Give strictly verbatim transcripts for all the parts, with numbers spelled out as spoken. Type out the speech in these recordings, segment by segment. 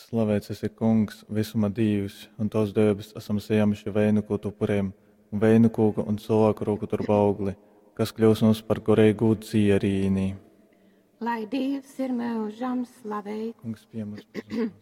Slavēts esi Kungs, visuma Dievs, un tos debes esam sēmuši vēju kūtu upuriem, un vēju kūku un cilvēku roku turp augli, kas kļūs mums par gorēgu dzierīnī. Lai Dievs ir mūžam slavēts. Kungs pie mums pazudās.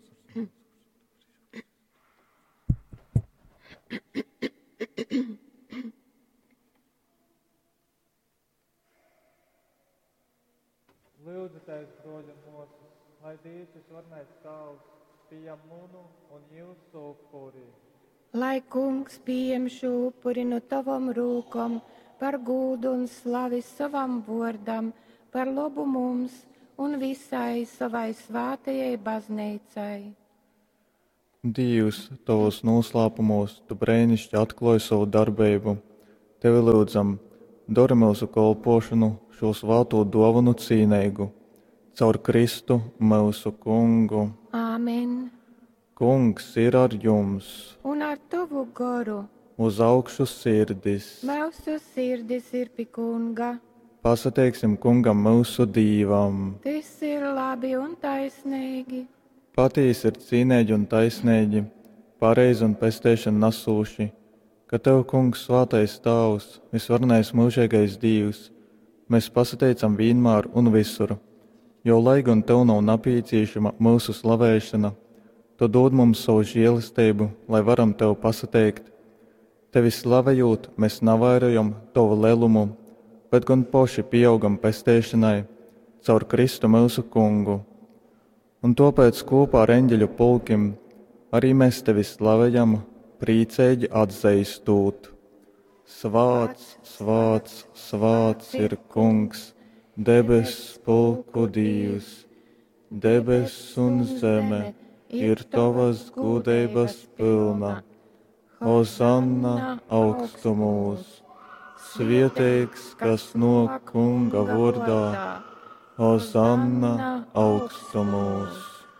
Lūdzu, Tēvs, broļi mūsu, lai Dievs visvarnais tavs pieņem munu un jūsu upuri. Lai Kungs pieņem šo upuri no tavam rūkam, par gūdu un slavi savam vārdam, par labu mums un visai savai svātajai baznīcai. Dievs, tavos noslēpumos, tu brēnišķi atklāji savu darbību. Tevi lūdzam, dori mūsu kalpošanu šo svāto dāvanu cīnīgu, caur Kristu mūsu Kungu. Āmen. Kungs ir ar jums. Un ar tavu garu. Uz augšu sirdis. Mūsu sirdis ir pie Kunga. Pasateiksim Kungam mūsu Dīvam. Tas ir labi un taisnīgi. Patīs ir cīnēģi un taisnēģi, pareizi un pestēšana nasūši, ka Tev, Kungs, svātais Tavs, visvarnais mūžīgais Dievs, mēs pasateicam vienmēr un visur, jo lai gan Tev nav napīcīšama mūsu slavēšana, Tu dod mums savu žēlistību, lai varam Tev pasateikt. Tevi slavējot, mēs navairojam Tavu lielumu, bet gan poši pieaugam pestēšanai caur Kristu mūsu Kungu. Un tāpēc kopā ar eņģeļu pulkim arī mēs Tevi slavējam, priecēji atzīstot. Svāts, svāts, svāts ir Kungs, debes pulku Dievs, debes un zeme ir Tavas gudības pilna. Hosanna augstumos, svētīgs, kas no Kunga vārdā. Hosanna augstumos.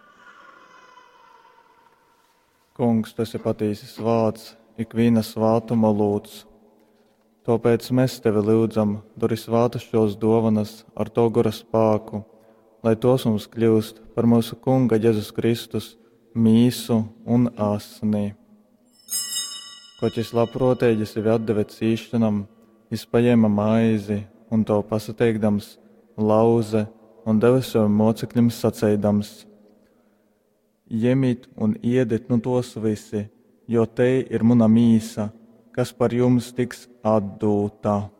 Kungs, tas ir patīsis vārds, ikviena svātuma lūdz. Tāpēc mēs Tevi lūdzam, dori svātas šos dāvanas ar to gara spēku, lai tos mums kļūst par mūsu Kunga Jēzus Kristus mīsu un asni. Koķis labprotēģi sevi atdeve cīšanam, izpaņēma maizi un to pasateikdams, lauze un deva saviem mocekļiem sacēdams: Ņemiet un ēdiet no tos visi, jo te ir mana mīsa, kas par jums tiks atdota.